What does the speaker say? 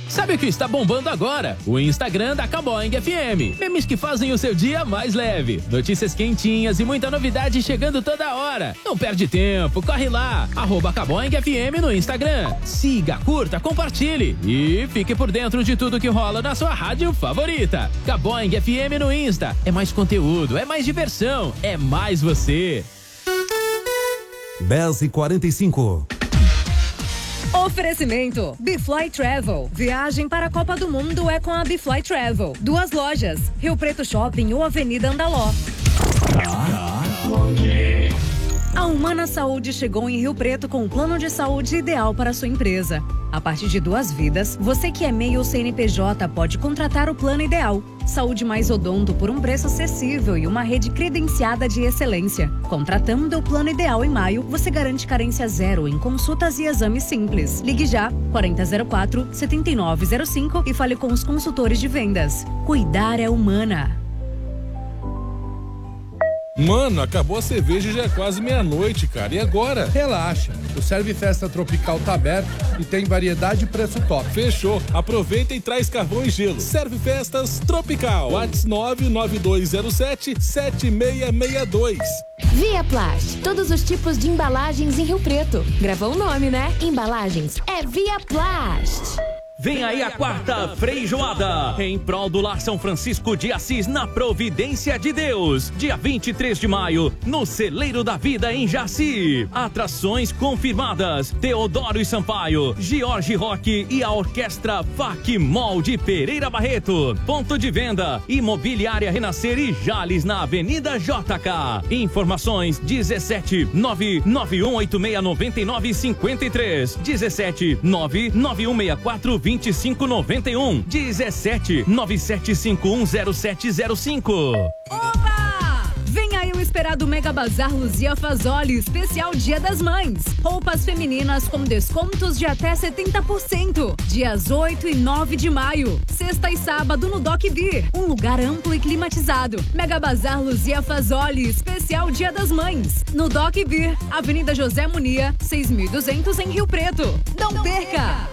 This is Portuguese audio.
Sabe o que está bombando agora? O Instagram da Caboing FM. Memes que fazem o seu dia mais leve. Notícias quentinhas e muita novidade chegando toda hora. Não perde tempo, corre lá. @Caboing FM no Instagram. Siga, curta, compartilhe e fique por dentro de tudo que rola na sua rádio favorita. Caboing FM no Insta. É mais conteúdo, é mais diversão, é mais você. 10h45. Oferecimento Bfly Travel. Viagem para a Copa do Mundo é com a Bfly Travel. 2 lojas, Rio Preto Shopping ou Avenida Andaló. A Humana Saúde chegou em Rio Preto com o plano de saúde ideal para a sua empresa. A partir de 2 vidas, você que é MEI ou CNPJ pode contratar o plano ideal. Saúde mais odonto por um preço acessível e uma rede credenciada de excelência. Contratando o plano ideal em maio, você garante carência zero em consultas e exames simples. Ligue já, 4004-7905 e fale com os consultores de vendas. Cuidar é Humana. Mano, acabou a cerveja e já é quase meia-noite, cara. E agora? Relaxa, o Serve Festa Tropical tá aberto e tem variedade e preço top. Fechou. Aproveita e traz carvão e gelo. Serve Festas Tropical. WhatsApp 99207-7662. Via Plast. Todos os tipos de embalagens em Rio Preto. Gravou o nome, né? Embalagens é Via Plast. Vem aí a 4ª Freijoada, em prol do Lar São Francisco de Assis, na Providência de Deus. Dia 23 de maio, no Celeiro da Vida, em Jaci. Atrações confirmadas: Teodoro e Sampaio, Jorge Roque e a Orquestra Facmol de Pereira Barreto. Ponto de venda: Imobiliária Renascer e Jales, na Avenida JK. Informações: 17 991869953, 17 99164 2591, 17 97510705. Opa! Vem aí o esperado Mega Bazar Luzia Fazoli, especial Dia das Mães. Roupas femininas com descontos de até 70%. Dias 8 e 9 de maio. Sexta e sábado no Doc Beer. Um lugar amplo e climatizado. Mega Bazar Luzia Fazoli, especial Dia das Mães. No Doc Beer, Avenida José Munia, 6200 em Rio Preto. Não perca!